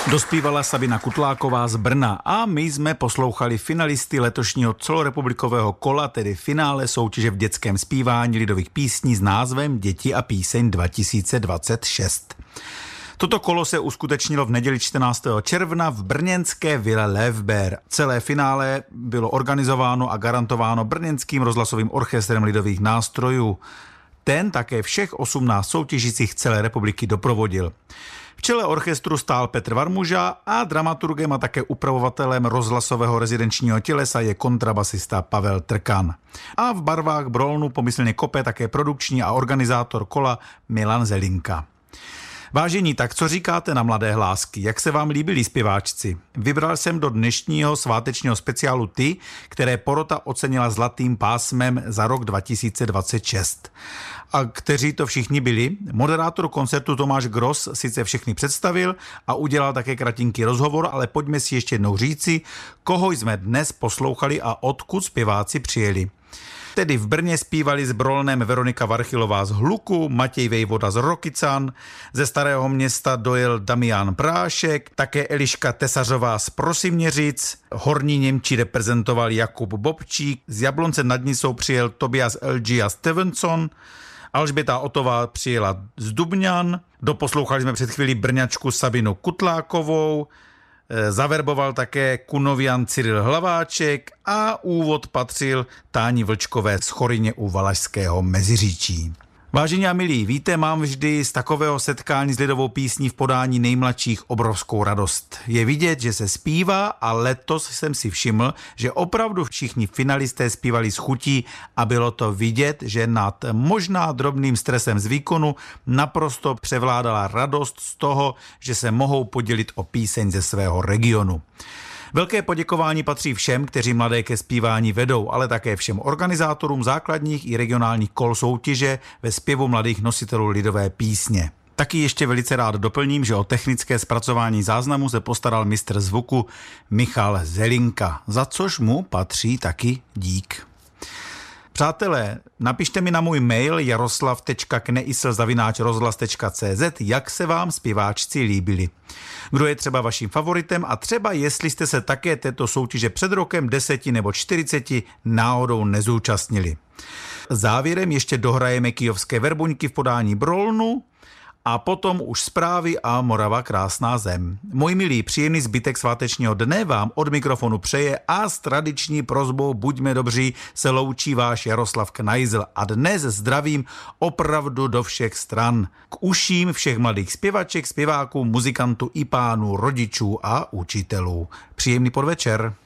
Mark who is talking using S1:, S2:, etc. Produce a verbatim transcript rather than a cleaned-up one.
S1: Dospívala Sabina Kutláková z Brna a my jsme poslouchali finalisty letošního celorepublikového kola, tedy finále soutěže v dětském zpívání lidových písní s názvem Děti a píseň dva tisíce dvacet šest. Toto kolo se uskutečnilo v neděli čtrnáctého června v brněnské vile Levber. Celé finále bylo organizováno a garantováno brněnským rozhlasovým orchestrem lidových nástrojů. Ten také všech osmnáct soutěžících celé republiky doprovodil. V čele orchestru stál Petr Varmuža a dramaturgem a také upravovatelem rozhlasového rezidenčního tělesa je kontrabasista Pavel Trkan. A v barvách Brolnu pomyslně kope také produkční a organizátor kola Milan Zelinka. Vážení, tak co říkáte na mladé hlásky? Jak se vám líbili zpěváčci? Vybral jsem do dnešního svátečního speciálu ty, které porota ocenila zlatým pásmem za rok dva tisíce dvacet šest. A kteří to všichni byli? Moderátor koncertu Tomáš Gross sice všechny představil a udělal také kratinký rozhovor, ale pojďme si ještě jednou říci, koho jsme dnes poslouchali a odkud zpěváci přijeli. Tedy v Brně zpívali s Brolnem Veronika Varchylová z Hluku, Matěj Vejvoda z Rokycan, ze Starého Města dojel Damian Prášek, také Eliška Tesařová z Prosiměřic, Horní Němčí reprezentoval Jakub Bobčík, z Jablonce nad Nisou přijel Tobias L G a Stevenson, Alžběta Otová přijela z Dubňan, doposlouchali jsme před chvílí Brňačku Sabinu Kutlákovou, zaverboval také Kunovian Cyril Hlaváček a úvod patřil Táni Vlčkové z Choryně u Valašského Meziříčí. Vážení a milí, víte, mám vždy z takového setkání s lidovou písní v podání nejmladších obrovskou radost. Je vidět, že se zpívá a letos jsem si všiml, že opravdu všichni finalisté zpívali s chutí a bylo to vidět, že nad možná drobným stresem z výkonu naprosto převládala radost z toho, že se mohou podělit o píseň ze svého regionu. Velké poděkování patří všem, kteří mladé ke zpívání vedou, ale také všem organizátorům základních i regionálních kol soutěže ve zpěvu mladých nositelů lidové písně. Taky ještě velice rád doplním, že o technické zpracování záznamu se postaral mistr zvuku Michal Zelinka, za což mu patří taky dík. Přátelé, napište mi na můj mail jaroslav tečka kneisl zavináč rozhlas tečka cé zet, jak se vám zpěváčci líbili. Kdo je třeba vaším favoritem a třeba jestli jste se také této soutěže před rokem deseti nebo čtyřiceti náhodou nezúčastnili. Závěrem ještě dohrajeme kyjovské verbuňky v podání Brolnu a potom už zprávy a Morava krásná zem. Můj milý, příjemný zbytek svátečního dne vám od mikrofonu přeje a s tradiční prosbou buďme dobří se loučí váš Jaroslav Kneisl a dnes zdravím opravdu do všech stran. K uším všech mladých zpěvaček, zpěváků, muzikantů i pánů, rodičů a učitelů. Příjemný podvečer.